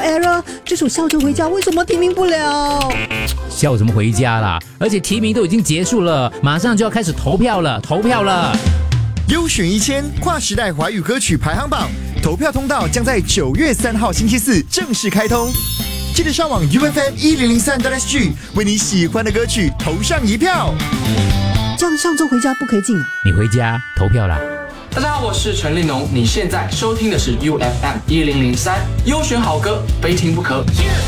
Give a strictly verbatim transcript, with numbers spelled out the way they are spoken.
error， 这首《笑着回家》为什么提名不了？ 笑什么回家啦？而且提名都已经结束了，马上就要开始投票了，投票了。 优选一千跨时代华语歌曲排行榜投票通道将在九月三号星期四正式开通，记得上网 U F M 一零零三 S G 为你喜欢的歌曲投上一票。 这样上周回家不可以进啊？ 你回家投票啦。 大家好，我是陈立农，你现在收听的是 U F M 一零零三优选好歌，非听不可。